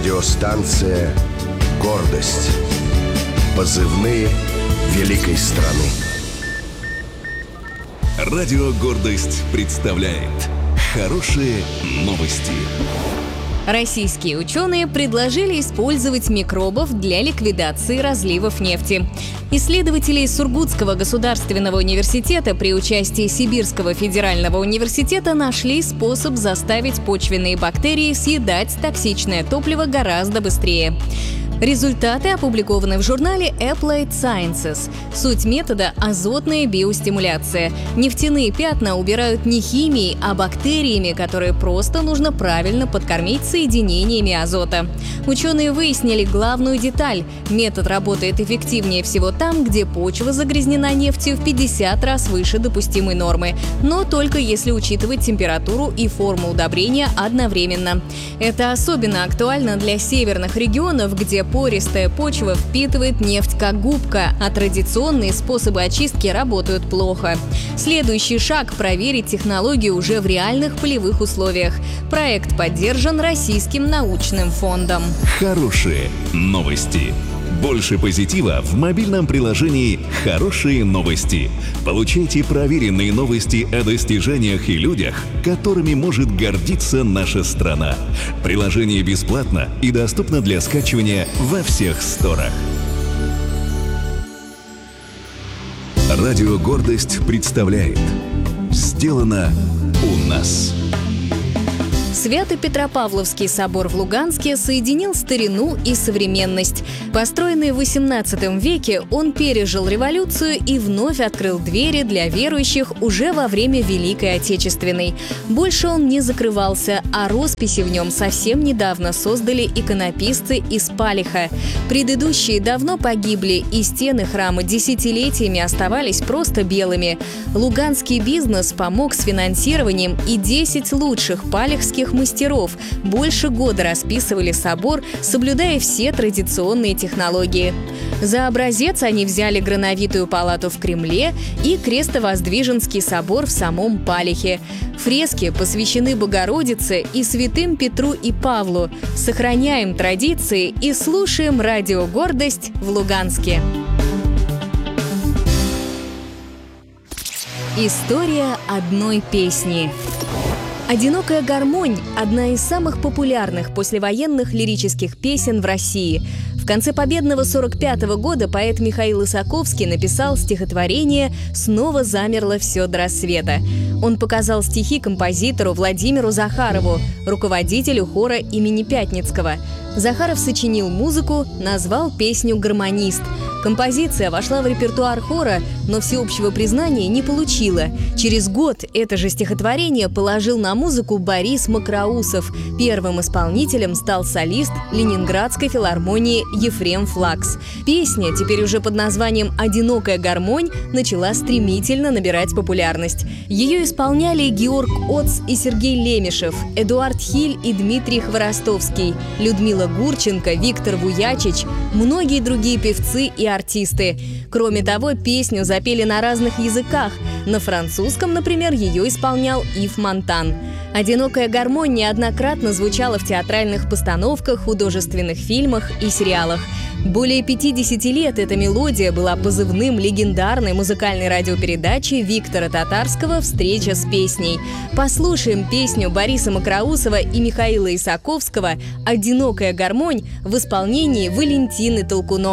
Радиостанция «Гордость». Позывные великой страны. Радио «Гордость» представляет хорошие новости. Российские ученые предложили использовать микробов для ликвидации разливов нефти. Исследователи из Сургутского государственного университета при участии Сибирского федерального университета нашли способ заставить почвенные бактерии съедать токсичное топливо гораздо быстрее. Результаты опубликованы в журнале Applied Sciences. Суть метода – азотная биостимуляция. Нефтяные пятна убирают не химией, а бактериями, которые просто нужно правильно подкормить соединениями азота. Ученые выяснили главную деталь – метод работает эффективнее всего там, где почва загрязнена нефтью в 50 раз выше допустимой нормы, но только если учитывать температуру и форму удобрения одновременно. Это особенно актуально для северных регионов, где пористая почва впитывает нефть как губка, а традиционные способы очистки работают плохо. Следующий шаг – проверить технологию уже в реальных полевых условиях. Проект поддержан Российским научным фондом. Хорошие новости. Больше позитива в мобильном приложении «Хорошие новости». Получайте проверенные новости о достижениях и людях, которыми может гордиться наша страна. Приложение бесплатно и доступно для скачивания во всех сторах. Радио «Гордость» представляет «Сделано у нас». Свято-Петропавловский собор в Луганске соединил старину и современность. Построенный в XVIII веке, он пережил революцию и вновь открыл двери для верующих уже во время Великой Отечественной. Больше он не закрывался, а росписи в нем совсем недавно создали иконописцы из Палиха. Предыдущие давно погибли, и стены храма десятилетиями оставались просто белыми. Луганский бизнес помог с финансированием, и 10 лучших палихских мастеров больше года расписывали собор, соблюдая все традиционные технологии. За образец они взяли Грановитую палату в Кремле и Крестовоздвиженский собор в самом Палихе. Фрески посвящены Богородице и святым Петру и Павлу. Сохраняем традиции и слушаем радио «Гордость» в Луганске. История одной песни. «Одинокая гармонь» – одна из самых популярных послевоенных лирических песен в России. В конце победного 1945 года поэт Михаил Исаковский написал стихотворение «Снова замерло все до рассвета». Он показал стихи композитору Владимиру Захарову, руководителю хора имени Пятницкого. Захаров сочинил музыку, назвал песню «Гармонист». Композиция вошла в репертуар хора, но всеобщего признания не получила. Через год это же стихотворение положил на музыку Борис Макроусов. Первым исполнителем стал солист Ленинградской филармонии Ефрем Флакс. Песня, теперь уже под названием «Одинокая гармонь», начала стремительно набирать популярность. Ее исполняли Георг Оц и Сергей Лемешев, Эдуард Хиль и Дмитрий Хворостовский, Людмила Гурченко, Виктор Вуячич, многие другие певцы и артисты. Кроме того, песню запели на разных языках. На французском, например, ее исполнял Ив Монтан. «Одинокая гармонь» неоднократно звучала в театральных постановках, художественных фильмах и сериалах. Более 50 лет эта мелодия была позывным легендарной музыкальной радиопередачи Виктора Татарского «Встреча с песней». Послушаем песню Бориса Макроусова и Михаила Исаковского «Одинокая гармонь» в исполнении Валентины Толкуновой.